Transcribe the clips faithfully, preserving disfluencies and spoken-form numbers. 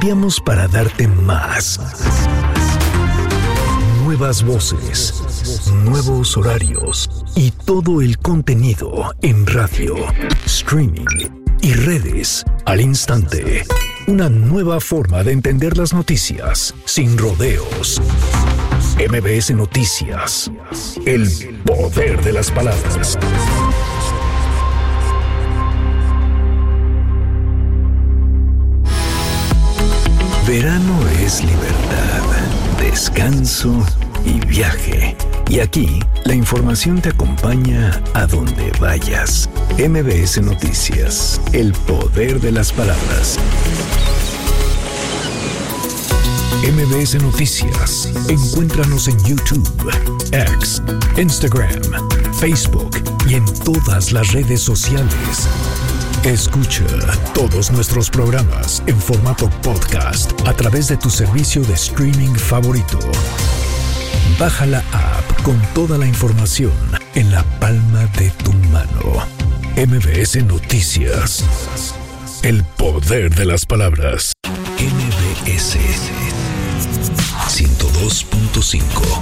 cambiamos para darte más. Nuevas voces, nuevos horarios y todo el contenido en radio, streaming y redes al instante. Una nueva forma de entender las noticias sin rodeos. M B S Noticias. El poder de las palabras. Verano es libertad, descanso y viaje. Y aquí, la información te acompaña a donde vayas. M B S Noticias, el poder de las palabras. M B S Noticias. Encuéntranos en YouTube, X, Instagram, Facebook y en todas las redes sociales. Escucha todos nuestros programas en formato podcast a través de tu servicio de streaming favorito. Baja la app con toda la información en la palma de tu mano. M B S Noticias. El poder de las palabras. M B S ciento dos punto cinco.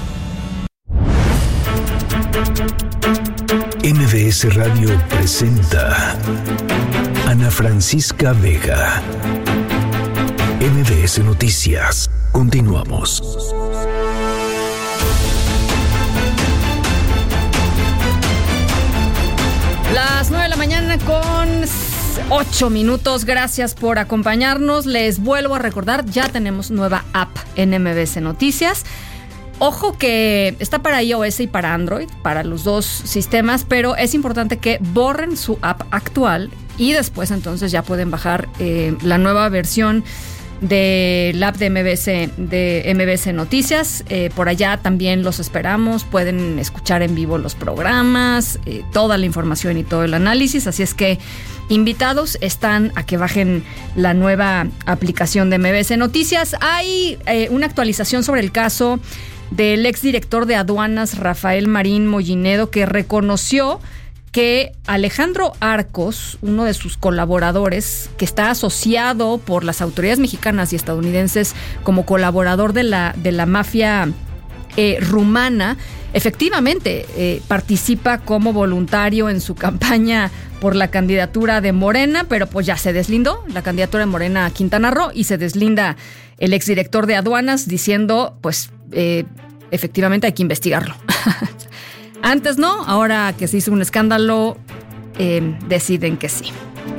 M B S Radio presenta Ana Francisca Vega. M B S Noticias. Continuamos. Las nueve de la mañana con ocho minutos. Gracias por acompañarnos. Les vuelvo a recordar, ya tenemos nueva app en M B S Noticias. Ojo que está para iOS y para Android, para los dos sistemas, pero es importante que borren su app actual y después entonces ya pueden bajar eh, la nueva versión del app de M B S, de M B S Noticias. Eh, por allá también los esperamos. Pueden escuchar en vivo los programas, eh, toda la información y todo el análisis. Así es que invitados están a que bajen la nueva aplicación de M B S Noticias. Hay eh, una actualización sobre el caso del exdirector de aduanas Rafael Marín Mollinedo, que reconoció que Alejandro Arcos, uno de sus colaboradores, que está asociado por las autoridades mexicanas y estadounidenses como colaborador de la, de la mafia eh, rumana, efectivamente eh, participa como voluntario en su campaña por la candidatura de Morena, pero pues ya se deslindó la candidatura de Morena a Quintana Roo y se deslinda el exdirector de aduanas diciendo, pues, eh, efectivamente hay que investigarlo. Antes no, ahora que se hizo un escándalo, eh, deciden que sí.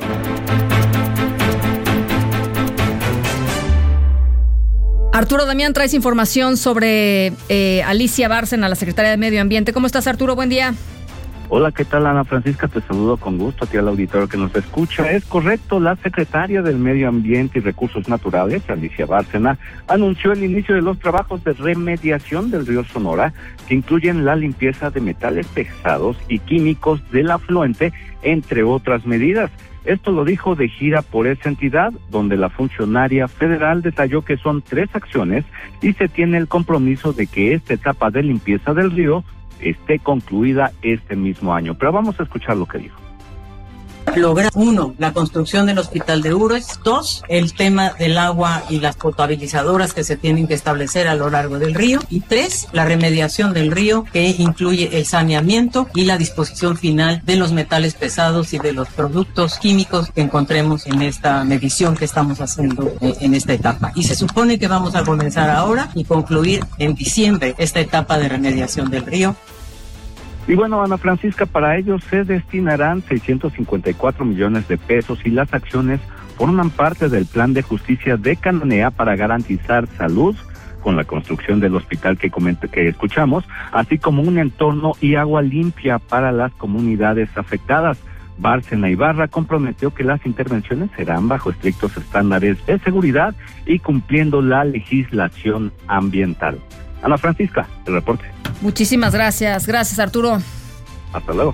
Arturo Damián, traes información sobre eh, Alicia Bárcena, la secretaria de Medio Ambiente. ¿Cómo estás, Arturo? Buen día. Hola, ¿qué tal, Ana Francisca? Te saludo con gusto a ti, al auditorio que nos escucha. Es correcto, la secretaria del Medio Ambiente y Recursos Naturales, Alicia Bárcena, anunció el inicio de los trabajos de remediación del río Sonora, que incluyen la limpieza de metales pesados y químicos del afluente, entre otras medidas. Esto lo dijo de gira por esa entidad, donde la funcionaria federal detalló que son tres acciones y se tiene el compromiso de que esta etapa de limpieza del río esté concluida este mismo año. Pero vamos a escuchar lo que dijo. Lograr, uno, la construcción del hospital de Ures; dos, el tema del agua y las potabilizadoras que se tienen que establecer a lo largo del río; y tres, la remediación del río, que incluye el saneamiento y la disposición final de los metales pesados y de los productos químicos que encontremos en esta medición que estamos haciendo en esta etapa. Y se supone que vamos a comenzar ahora y concluir en diciembre esta etapa de remediación del río. Y bueno, Ana Francisca, para ello se destinarán seiscientos cincuenta y cuatro millones de pesos y las acciones forman parte del plan de justicia de Cananea para garantizar salud con la construcción del hospital que comenté, que escuchamos, así como un entorno y agua limpia para las comunidades afectadas. Bárcena Ibarra comprometió que las intervenciones serán bajo estrictos estándares de seguridad y cumpliendo la legislación ambiental. Ana Francisca, el reporte. Muchísimas gracias. Gracias, Arturo. Hasta luego.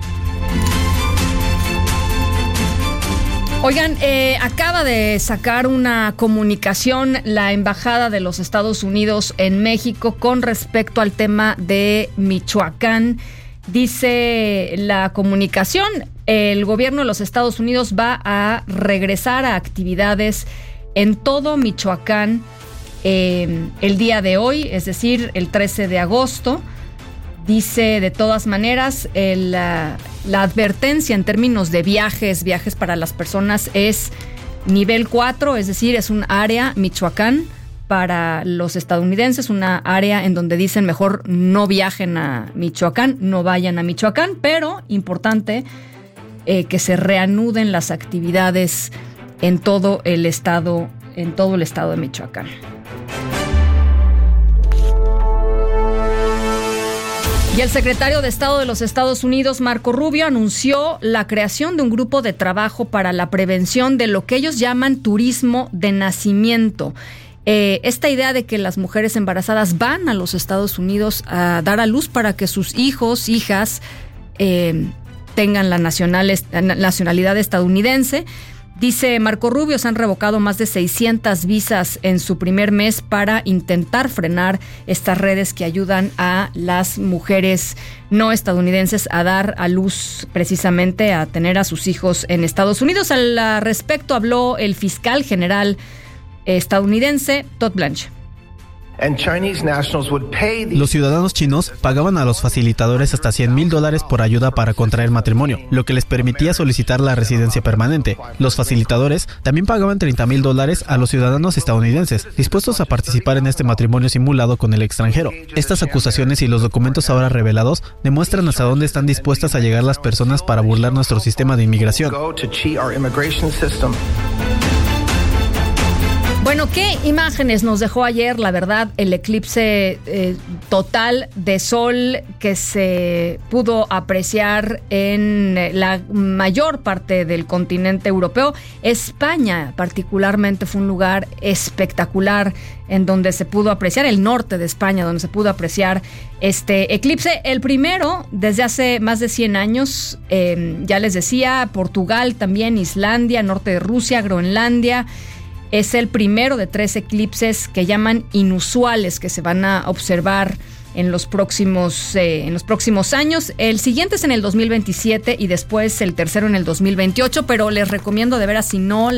Oigan, eh, acaba de sacar una comunicación la Embajada de los Estados Unidos en México con respecto al tema de Michoacán. Dice la comunicación, el gobierno de los Estados Unidos va a regresar a actividades en todo Michoacán eh, el día de hoy, es decir, el trece de agosto. Dice, de todas maneras, el, la, la advertencia en términos de viajes, viajes para las personas es nivel cuatro, es decir, es un área Michoacán para los estadounidenses, una área en donde dicen mejor no viajen a Michoacán, no vayan a Michoacán, pero importante eh, que se reanuden las actividades en todo el estado, en todo el estado de Michoacán. Y el secretario de Estado de los Estados Unidos, Marco Rubio, anunció la creación de un grupo de trabajo para la prevención de lo que ellos llaman turismo de nacimiento. Eh, esta idea de que las mujeres embarazadas van a los Estados Unidos a dar a luz para que sus hijos, hijas, eh, tengan la nacionalidad estadounidense. Dice Marco Rubio, se han revocado más de seiscientas visas en su primer mes para intentar frenar estas redes que ayudan a las mujeres no estadounidenses a dar a luz, precisamente a tener a sus hijos en Estados Unidos. Al respecto habló el fiscal general estadounidense Todd Blanche. Los ciudadanos chinos pagaban a los facilitadores hasta cien mil dólares por ayuda para contraer matrimonio, lo que les permitía solicitar la residencia permanente. Los facilitadores también pagaban treinta mil dólares a los ciudadanos estadounidenses dispuestos a participar en este matrimonio simulado con el extranjero. Estas acusaciones y los documentos ahora revelados demuestran hasta dónde están dispuestas a llegar las personas para burlar nuestro sistema de inmigración. Bueno, ¿qué imágenes nos dejó ayer, la verdad, el eclipse eh, total de sol que se pudo apreciar en la mayor parte del continente europeo? España, particularmente, fue un lugar espectacular en donde se pudo apreciar, el norte de España, donde se pudo apreciar este eclipse. El primero desde hace más de cien años, eh, ya les decía, Portugal también, Islandia, norte de Rusia, Groenlandia. Es el primero de tres eclipses que llaman inusuales que se van a observar en los próximos eh, en los próximos años. El siguiente es en el dos mil veintisiete y después el tercero en el dos mil veintiocho, pero les recomiendo de veras, si no